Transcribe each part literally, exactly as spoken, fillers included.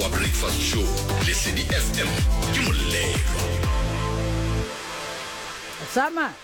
wa breakfast show le Lesedi F M ke molelo. Sama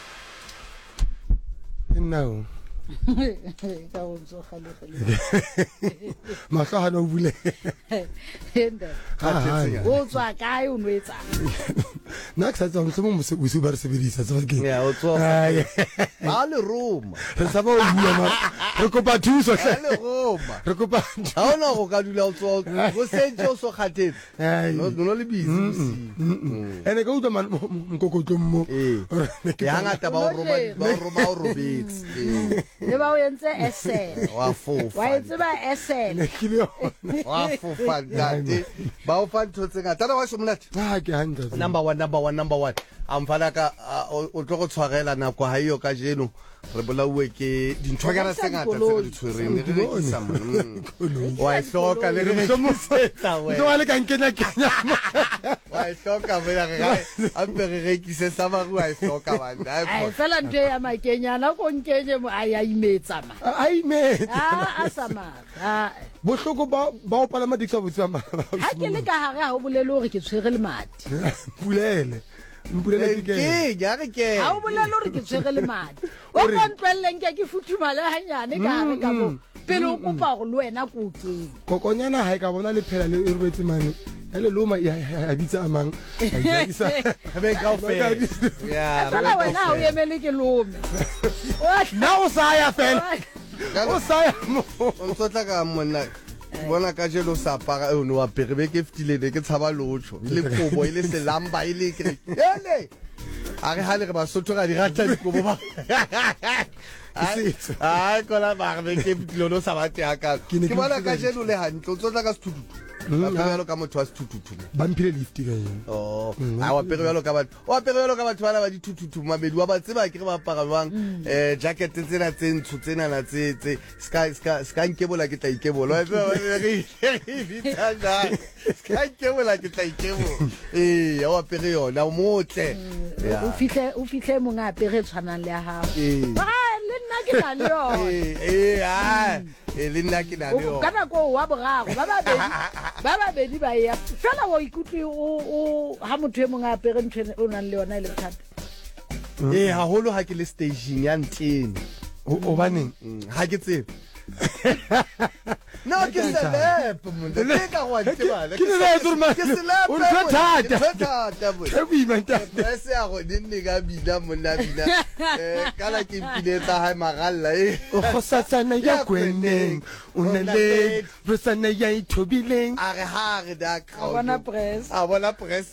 no ka o zo khale khale mahla no bule henda o tswa kae o nwetsa na ka tsa mo mo se o ba re sebedisa tsa ke ya o tswa ba le Roma re sa ba o bua ma re kopa thuso ba le Roma re kopa ha ona go ka dula o tswa go sentse o so khatetse no no le busy ene ka utwa man mkokotlo mo ya ngata ba o Roma ba o Roma o robetse le ba o entse esel wa fofa wa entse ba esel wa fofa date ba o fa ntse ngata tana wa somolate ha ke handa number one number one number one amfana ka o tlo go tshwarela nako ha iyo ka jeno re bolauwe ke dintho ka ra sengata tse di tshwereng re re isa mo wa hloka le re mo setsa we do ale ka nkenya kenya wa hloka be ga a be re rekise sa ba go a hloka bana ai fela nje ya makenya na go nkenye mo ai imetsa ma ai imetsa ah asama ah bohloko ba ba o palama diksa botsama ha ke le ka hare ha o bolele hore ke tshwere le madi bulele mpulele ke ke ya re ke ha o bolele hore ke tshwere le madi o kontlwelleng ke ke futhumala hanyane ka hare ka mo pele o kopa go le wena go ke kokonyana ha e ka bona le phela le e robetse mane ele loma ya bitsa amang ya isa be ka o fe ya fela wena o emele ke lome na o sa ya fela o sa ya mo o tsotla ka monna bona ka jelo sa para o no apere be ke fitile ke tshaba lotsho le kobo ile se lamba ile ke ele a re hale re ba sotho ga di rata dikobo ba ai kola ba re ke fitile no sa bate aka ke bona ka jelo le hantle o tsotla ka sethutu ba phelo ka motho wa sethutu ba mphile lift ka yena oh a wa pere yalo ka batho wa pere yalo ka batho bana ba dithutu mabedi wa ba tseba ke re ba para bang eh jacket tsena tse ntsho tsena na tse tse ska ska ska nkebola ke tla ikebola re vitanga ska nkebola ke tla ikebola eh wa pere yona o motle o fihle o fihle mo ngapere tshwanang le ha ba le nna ke na le yo eh ah e le nna ke na le yo kana ko wa borago ba ba bedi ba ba bedi ba ya fela wo ikutli o ha motho e mong a apere ntshene o nang le yona ile thata eh ha holo ha ke le staging ya ntene o baneng ha ke tsebe no ke celeb mo le ka go tseba ke le turma ke celeb o thata thata bo ke buimanta se a go dinne ga bila monna bila eh kala ke mpile tsa ha magalla eh o khosatsana ya kweneng o ne le bosana ya ithobileng a re ha re da a bona press a bona press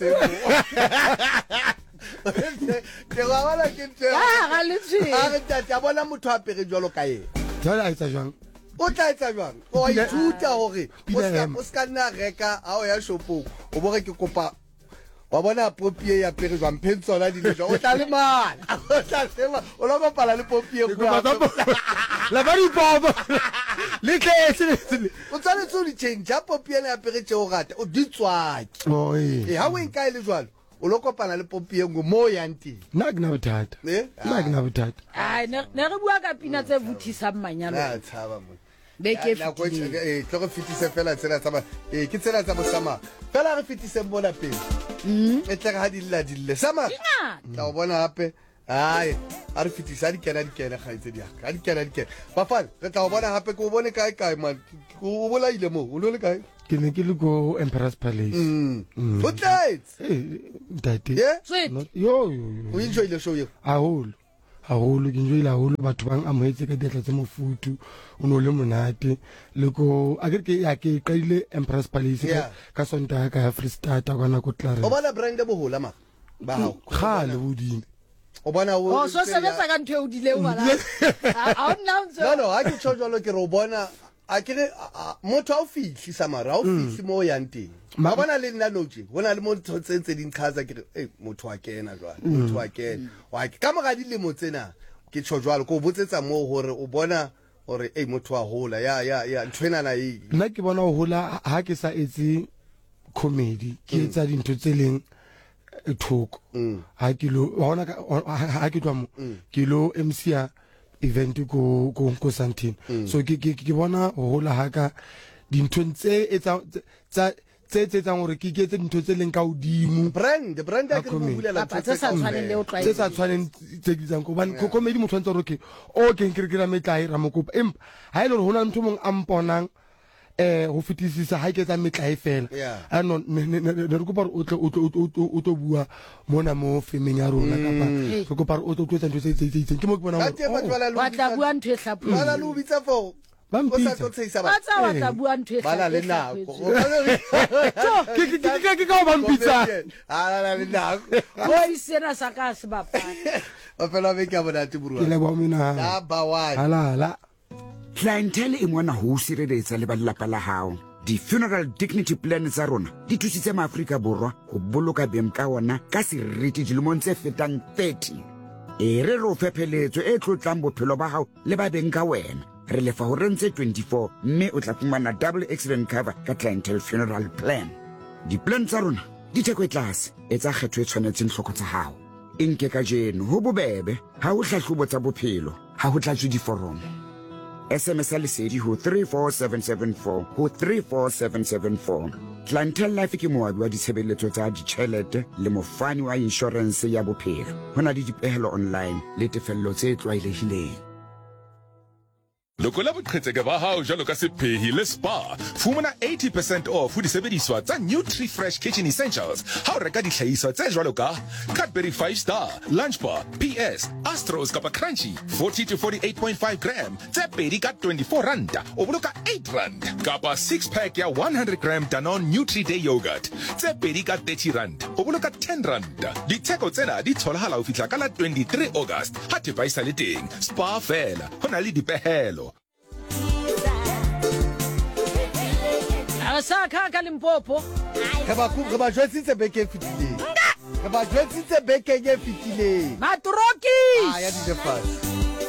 ke wa wala ke tse ah ga le tshi a re tata bona motho a pere jwalo ka yena jwale a etsa jwang o tla etsa jwang o ithuta hore o ska nna reka a o ya shopong o bore ke kopa wa bona popie ya pere jwang pentsona di le jwang o tla le mala o tla sema o lo bapala le popie go la ba di bobo le tletse o tsale tso di change ya popie ya pere tse o rata o di tswaki o eh ha o nka ile jwalo o lo kopana le popie ngo mo ya nteng na ke na bothata na ke na bothata ai ne re bua ka pina tse vuthisang manyalo na tshaba mo be ke la go eh tlo go fitise fela tsela tsa ba eh ke tsela tsa bosama fela re fitise bona pele mm e tla ga dilla dille sama tla bona hape ai a re fitisa di kena di kena ga itse di ga di kena di kena ba fa re tla bona hape ko bone kae kae man o bola ile mo o lo le kae ke ne ke le go Emperor's Palace mm o tletse eh date o yo yo enjoy le show yo aholo aholo ke enjoy la holo batho bang amohetse ka diatla tsa mofutu o no le monate le ko a ke ya ke qaile Emperor's Palace ka sonta ka Free State ka na ko Clarence o bona brand bo hola ma ba ha khale bodimo o bona o o so sebetsa ka ntwe o dile o bana a o nna no no ha ke tshojolo ke ro bona a ke motho a o fihli samara o fihli mo ya nteng ma bona le nna noje hona le motho tsentse di nkhaza ke eh motho wa kena jwale motho wa kena wa ke ka moga di le motsena ke tshojalo ko botsetsa mo hore o bona hore eh motho wa hola ya ya ya ntwena na e nna ke bona o hola ha ke sa etse comedy ke etsa dintho tse leng thoko ha ke lo bona ha ke twa mo ke lo M C A event go go go Santini so ke ke ke bona ho hola ha ka dinthong tse etsa tsa tse tse tsang gore ke ke tse dintho tse leng ka odimo brand brand a ke re bulela tse sa tshwaneng le o tse sa tshwaneng tse di tsang go ban go komedi motho ntse re okay okay ke re ke ra metlae ra mokopa empa ha ile re hona motho mong a mponang eh ho fitisisa ha ke tsa metlae fela a no ne re kopa o tle o tlo bua mona mo femeng ya rona kapa re kopa o tlo tlo ntse tse tse ke mo ke bona wa tla bua ntho e hlapung bala lo bitsa fo ba mpitsa ba tsa wa tla bua ntho e hlapung bala le nako ke ke ke ke ka ba mpitsa ala le nako o isena sa ka se bapala o fela be ke bona te burua ke le ba mina la ba wa ala ala clientele e mona ho sireletsa le ba lelapa la hao. Di-funeral dignity plan tsa rona di thusitse maAfrika Borwa ho boloka beng ka ona ka seriti dilemong tse fetang thirty. E re re o fepheletso e tlotlang bophelo ba hao le ba beng ka wena. Re lefa ho rentse twenty-four mme o tla fumana double accident cover ka clientele funeral plan. Di-plan tsa rona di theko e tlase, etsa kgetho e tshwanetseng hloko tsa hao. E nke ka jeno ho bobebe, ha ho hlahlobo tsa bophelo, ha ho tlatswe diforomo. S M S a lesedi ho three four seven seven four ho three four seven seven four. Clientele Life ke moabi wa ditshebeletso tsa ditjhelete le mofani wa insurance ya bophelo. Ho na le dipehelo online le tefello tse tlwaelehileng. Loko la boqhetseke ba hao jalo ka sephehi le spa fumana eighty percent off ho disebediswa tsa Nutri Fresh Kitchen Essentials ha o reka dihlahiswa tse jwalo ka Cadbury five star, Lunch Bar, P S, Astros kapa Crunchy forty to forty-eight point five gram tse pedi ka twenty-four rand o boloka eight rand kapa six pack ya one hundred gram Danone Nutri Day Yogurt tse pedi ka thirty rand o boloka ten rand. Ditheko tsena di tholahala ho fihla ka la twenty-three August ha thepa isa le teng spa fela ho na le dipehelo. Sa ka ka Limpopo ka ba ku ka ba jwetsitse beke e fitileng ka ba jwetsitse beke e fitileng Matroki ah ya di the first